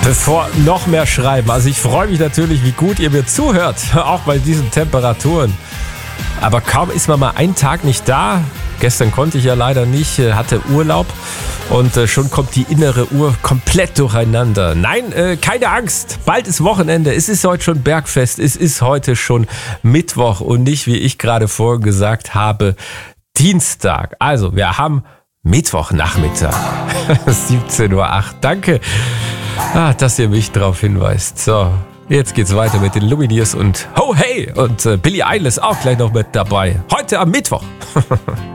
bevor noch mehr schreiben. Also ich freue mich natürlich, wie gut ihr mir zuhört, auch bei diesen Temperaturen. Aber kaum ist man mal einen Tag nicht da. Gestern konnte ich ja leider nicht, hatte Urlaub und schon kommt die innere Uhr komplett durcheinander. Nein, keine Angst, bald ist Wochenende, es ist heute schon Bergfest, es ist heute schon Mittwoch und nicht, wie ich gerade vorhin gesagt habe, Dienstag. Also wir haben Mittwochnachmittag, 17:08 Uhr. Danke, dass ihr mich darauf hinweist. So, jetzt geht's weiter mit den Lumineers und Ho Hey und Billie Eilish auch gleich noch mit dabei. Heute am Mittwoch.